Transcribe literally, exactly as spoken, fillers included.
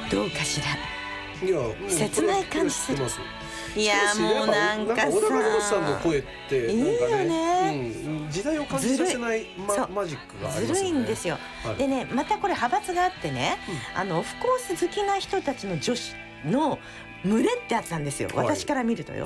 どうかしら。 いや切ない感じする。いやしかしもうなんかさ、 小田和正さんの声ってなんかね、 いいよね、 うん、時代を感じさせないマ、マジックがありますよね。 ずるいんですよ、はい、でねまたこれ派閥があってね、うん、あのオフコース好きな人たちの女子の群れってあったんですよ、はい、私から見るとよ、